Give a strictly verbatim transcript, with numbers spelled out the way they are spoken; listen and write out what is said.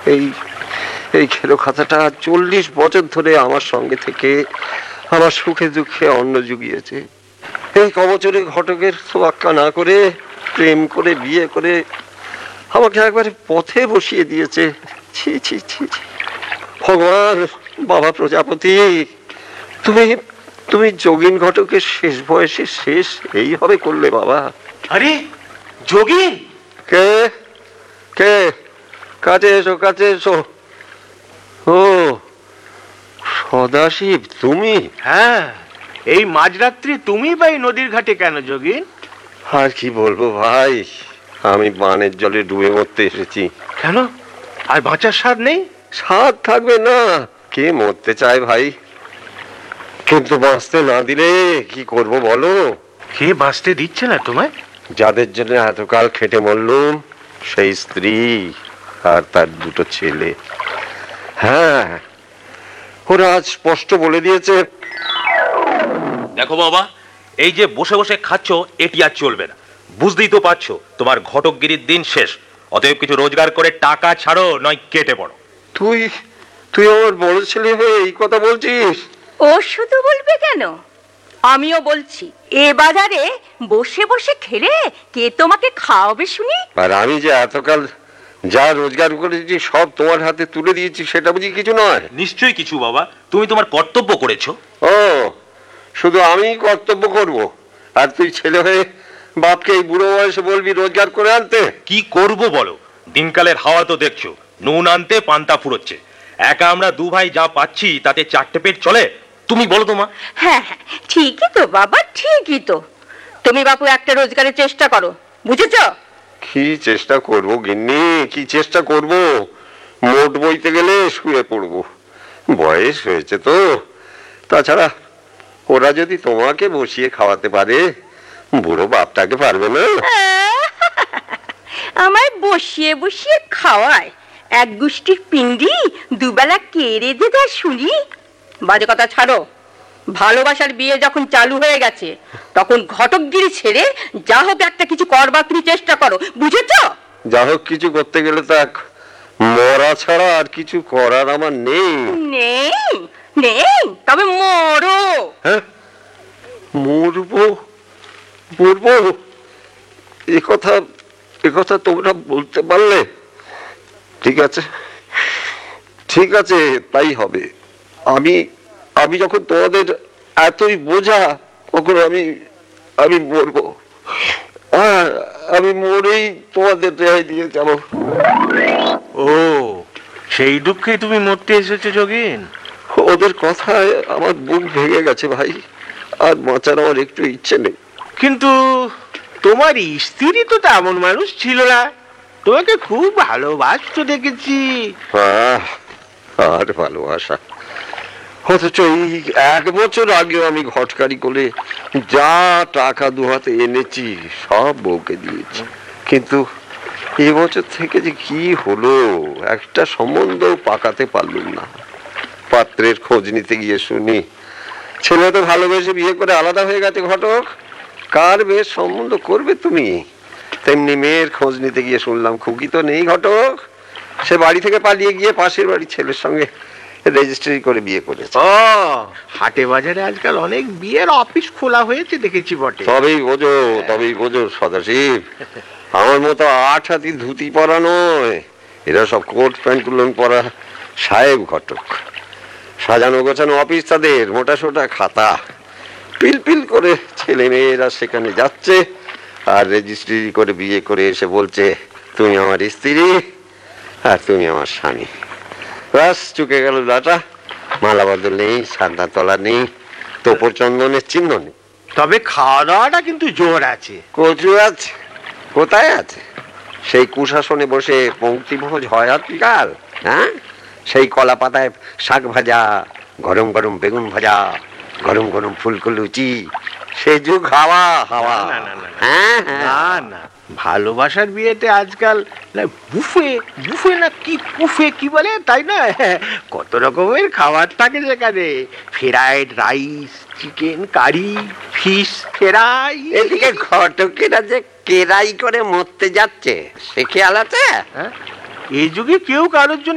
এই এই খেলো খাতাটা চল্লিশ বছর ধরে আমার সঙ্গে থেকে আমার সুখে দুঃখে অন্ন জুগিয়েছে। এই কবচরে ঘটকের তোয়াক্কা না করে প্রেম করে বিয়ে করে আমাকে একবারে পথে বসিয়ে দিয়েছে। ছি ছি ছি ছি। ভগবান, বাবা প্রজাপতি, তুমি তুমি যোগিন ঘটকের শেষ বয়সে শেষ এই হবে করলে বাবা। আরে যোগিন! কে কে? কাছে এসো, কাছে এসো। ও সদাশিব, তুমি? হ্যাঁ, এই মাঝরাত্রি তুমি বা এই নদীর ঘাটে কেন যোগিন? আর কি বলবো ভাই, আমি বানের জলে ডুবে মরতে এসেছি। কেন, আর বাঁচার স্বাদ নেই? স্বাদ থাকবে না, কে মরতে চায় ভাই, কিন্তু বাঁচতে না দিলে কি করব বলো? কে বাঁচতে দিচ্ছে না তোমায়? যাদের জন্য এতকাল খেটে মরলুম, সেই স্ত্রী আর তার দুটো ছেলে। হ্যাঁ, ওরা আজ স্পষ্ট বলে দিয়েছে। দেখো বাবা, এই যে বসে বসে খাচ্ছ এটি আর চলবে না। বুঝতেই তো পারছো তোমার ঘটকগিরির দিন শেষ। অতএব কিছু রোজগার করে টাকা ছাড়ো, নয় কেটে পড়ো। তুই তুই আমার বড় ছেলে হয়ে এই কথা বলছিস? ও শুধু বলবে কেন, আমিও বলছি। এ বাজারে বসে বসে খেলে কে তোমাকে খাওয়াবে শুনি? আর আমি যে এতকাল যা রোজগার করেছি সব তোমার হাতে তুলে দিয়েছি, সেটা বুঝি কিছু নয়? নিশ্চয়ই কিছু বাবা, তুমি তোমার কর্তব্য করেছো। ও, শুধু আমি কর্তব্য করব আর তুই ছেলে হয়ে বাপকে এই বুড়ো বয়সে বলবি রোজগার করে আনতে? কি করব বলো, দিনকালের হাওয়া তো দেখছো, নুন আনতে পান্তা ফুরোচ্ছে। একা আমরা দু ভাই যা পাচ্ছি তাতে চারটে পেট চলে? তুমি বলো তো মা। হ্যাঁ হ্যাঁ, ঠিকই তো বাবা, ঠিকই তো। তুমি বাপু একটা রোজগারের চেষ্টা করো, বুঝেছো? কি চেষ্টা করব গিন্নি, কি চেষ্টা করব? মোট বইতে গেলে শুয়ে পড়ব, বয়স হয়েছে তো। তাছাড়া ওরা যদি তোমাকে বসিয়ে খাওয়াতে পারে, বুড়ো বাপটাকে পারবে না? আমায় বসিয়ে বসিয়ে খাওয়ায়, এক গুষ্টির পিন্ডি দুবেলা কেড়ে দে দেয় শুনি। বাজে কথা ছাড়ো। ভালোবাসার বিয়ে যখন চালু হয়ে গেছে, তখন ঘটকগিরি ছেড়ে যা হোক একটা কিছু করবার তুমি চেষ্টা করো, বুঝেছো? যা হোক কিছু করতে গেলে তো এক মরা ছাড়া আর কিছু করার আমার নেই। নেই নেই, তবে মরো। হ্যাঁ, মরবো মরবো? এ কথা এ কথা তোমরা বলতে পারলে? ঠিক আছে, ঠিক আছে, তাই হবে। আমি আমি যখন তোমাদের এতই বোঝা, তখন আমি আমি মরবো। হ্যাঁ, আমি মরেই তোমাদের রেহাই দিয়ে যাবো। ও, সেই দুঃখে তুমি মরতে এসেছো যোগিন? ওদের কথায় আমার বুক ভেঙে গেছে ভাই, আর বাঁচার আমার একটু ইচ্ছে নেই। কিন্তু তোমার স্ত্রী তো তেমন মানুষ ছিল না, তোমাকে খুব ভালোবাসতো দেখেছি। আহ, আর ভালোবাসা! অথচ এই এক বছর আগেও আমি ঘটকারি করে যা টাকা দুহাতে এনেছি সব বউকে দিয়েছি, কিন্তু এবছর থেকে যে কি হলো, একটা সম্বন্ধ পাকাতে পারলুম না। পাত্রের খোঁজ নিতে গিয়ে শুনি ছেলে তো ভালোবেসে বিয়ে করে আলাদা হয়ে গেছে ঘটক। কার বেশ সম্বন্ধ করবে তুমি? তেমনি মেয়ের খোঁজ নিতে গিয়ে শুনলাম খুকি তো নেই ঘটক, সে বাড়ি থেকে পালিয়ে গিয়ে পাশের বাড়ির ছেলের সঙ্গে রেজিস্ট্রি করে বিয়ে করেছে। ও, হাটে বাজারে আজকাল অনেক বিয়ের অফিস খোলা হয়েছে দেখেছি বটে। তবেই বোঝো, তবেই বোঝো সদাশিব, আমার মতো আট হাতি ধুতি পরা নয়, এরা সব কোট প্যান্ট কুলন পরা সাহেব ঘটক। সাজানো গোছানো অফিস তাদের, মোটা সোটা খাতা, পিল পিল করে ছেলে মেয়েরা সেখানে যাচ্ছে আর রেজিস্ট্রি করে বিয়ে করে এসে বলছে তুমি আমার স্ত্রী আর তুমি আমার স্বামী। ব্যাস, চুকে গেল লাটা। মালা বদল নেই, সাদা তলা নেই, তোপর চন্দনের চিহ্ন নেই। তবে খাওয়া দাওয়াটা কিন্তু জোর আছে। কচু আছে? কোথায় আছে? সেই কুশাসনে বসে পঙ্ক্তি ভোজ হয় আজকাল? হ্যাঁ, সেই কলা পাতায় শাক ভাজা, গরম গরম বেগুন ভাজা, গরম গরম ফুলকো লুচি, সে যুগ হাওয়া হাওয়া। না, না, না, না। হ্যাঁ হ্যাঁ, না না, ভালোবাসার বিয়েতে আজকাল বুফে বুফে না কি বুফে কি বলে, তাই না? কত রকমের খাবার থাকে সেখানে, fried rice, chicken curry, fish fry. এদিকে ঘটকেরা যে কেরাই করে মরতে যাচ্ছে, সে খেয়াল আছে? হ্যাঁ, এই যুগে কেউ কারোর জন্য